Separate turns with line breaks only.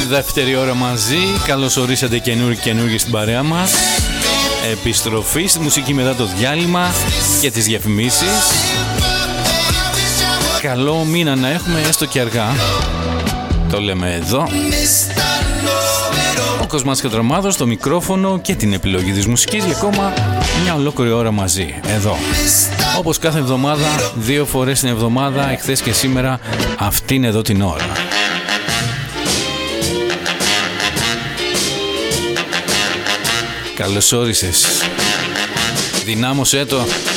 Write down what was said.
Δεύτερη ώρα μαζί. Καλώς ορίσατε καινούργοι στην παρέα μας. Επιστροφή στη μουσική μετά το διάλειμμα και τις διαφημίσεις. Καλό μήνα να έχουμε, έστω και αργά. Το λέμε εδώ. Ο Κοσμάς Κατρομάδος, το μικρόφωνο και την επιλογή της μουσικής για ακόμα μια ολόκληρη ώρα μαζί, εδώ. Όπως κάθε εβδομάδα, 2 φορές την εβδομάδα, εχθές και σήμερα, αυτήν εδώ την ώρα. Καλώς όρισες. Δυνάμωσέ το.